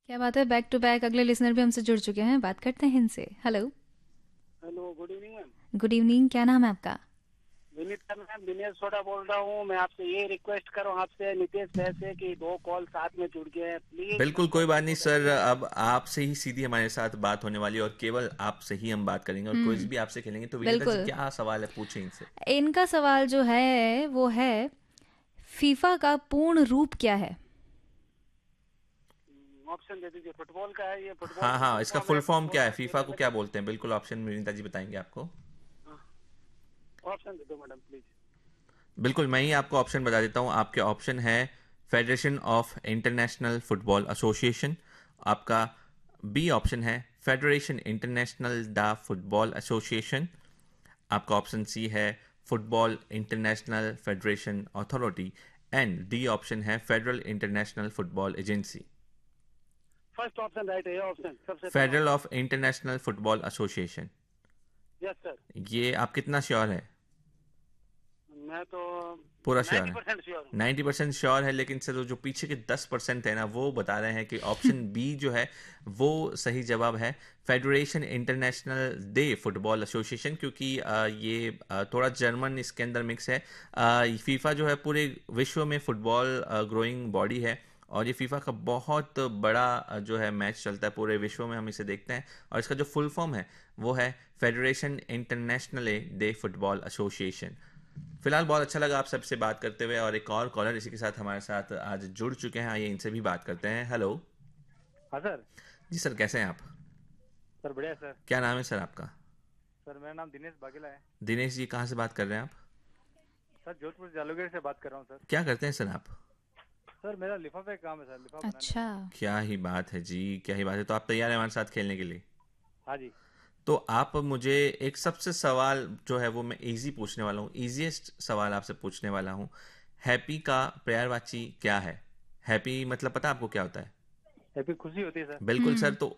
क्या बात है, बैक टू बैक अगले लिसनर भी हमसे जुड़ चुके हैं, बात करते हैं इनसे। Hello. Hello, good evening ma'am. Good evening, क्या नाम है आपका? विनीता मैम, दिनेश सोडा बोल रहा हूँ। मैं आपसे ये रिक्वेस्ट कर रहा हूँ आपसे नितेश भैया से कि दो कॉल साथ में जुड़ गए हैं, प्लीज बिल्कुल कोई कंफर्म बात कर नहीं दो मेरे सर, को। अब आपसे ही सीधी हमारे साथ बात होने वाली है और केवल आपसे ही हम बात करेंगे और क्विज हम्म। भी आपसे खेलेंगे। तो विनीता जी बिल्कुल। क्या सवाल है, पूछें इनसे। इनका सवाल जो है वो है, फीफा का पूर्ण रूप क्या है? ऑप्शन दे दीजिए। फुटबॉल का है ये, फुटबॉल हाँ की हाँ, फुल इसका फॉर्म फुल है, फॉर्म फुटबॉल क्या है, का फीफा खेल को क्या अलग है। बोलते हैं, बिल्कुल ऑप्शन विनीता जी बताएंगे आपको। हाँ, ऑप्शन दे दो मैडम प्लीज। बिल्कुल, मैं ही आपको ऑप्शन बता देता हूँ। आपके ऑप्शन है federation of international football association. आपका बी ऑप्शन है federation international the football association. आपका ऑप्शन सी है football international federation authority. And D option है federal international football agency. First option right है, ये ऑप्शन सबसे पहला federal option. Of international football association. Yes sir. ये आप कितना श्योर है? मैं तो पूरा श्योर है? 90% श्योर हूँ। 90% श्योर है, लेकिन सर जो पीछे के 10% है ना, वो बता रहे हैं कि ऑप्शन बी जो है वो सही जवाब है, फेडरेशन इंटरनेशनल दे फुटबॉल एसोसिएशन। क्योंकि ये थोड़ा जर्मन इसके अंदर मिक्स है। फीफा जो है पूरे विश्व में फुटबॉल ग्रोइंग बॉडी है और ये फीफा का बहुत बड़ा जो है मैच चलता है पूरे विश्व में, हम इसे देखते हैं। और इसका जो फुल फॉर्म है वो है फेडरेशन इंटरनेशनल दे फुटबॉल एसोसिएशन। फिलहाल बहुत अच्छा लगा आप सबसे बात करते हुए, और एक और कॉलर इसी के साथ हमारे साथ आज जुड़ चुके हैं, आइए इनसे भी बात करते हैं। हेलो। हाँ सर। जी सर, कैसे हैं आप? सर बढ़िया सर। क्या नाम है सर आपका? सर मेरा नाम दिनेश बागेला है। दिनेश जी, कहाँ से बात कर रहे हैं आप? सर जोधपुर जालूगढ़ से बात कर रहा हूँ सर। क्या करते हैं सर आप? सर मेरा लिफाफे का काम है सर, लिफाफा बनाने अच्छा। का। क्या ही बात है जी, क्या ही बात है। तो आप तैयार हैं हमारे साथ खेलने के लिए? हाँ जी। तो आप मुझे एक सबसे सवाल जो है वो मैं इजी पूछने वाला हूँ, इजीएस्ट सवाल आपसे पूछने वाला हूँ। हैप्पी का पर्यायवाची क्या है? हैप्पी मतलब पता है आपको क्या होता है? हैप्पी खुशी होती है सर। बिल्कुल सर। हम्म। तो